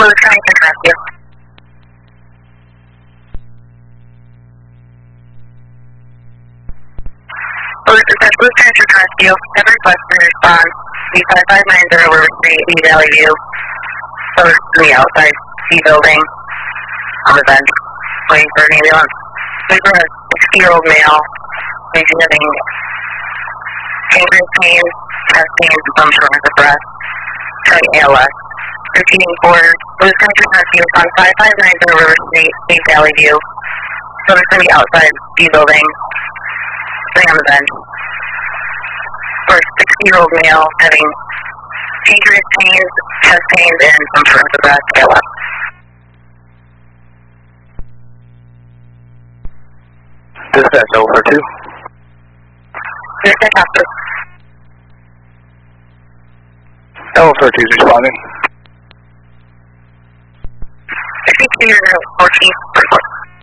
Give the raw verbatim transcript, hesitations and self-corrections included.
Louis County, can I help you? Louis County, can I help you? Have request and response. B five five nine zero River Street, East Valley View. So it's in the outside C building on the bench, waiting for an ambulance. We were a sixty-year-old male, facing having pancreas pain, chest pain, and some shortness of breath, showing A L S. Repeating for Louis County, can I help you? On five five nine zero River Street, East Valley View. So it's in the outside C building, sitting on the bench. For a sixty-year-old male having pancreas pains, chest pains, and some shortness of breath, A L S. Dispatch over two. Dispatch hospital. Over two is responding. sixty-two fourteen, report.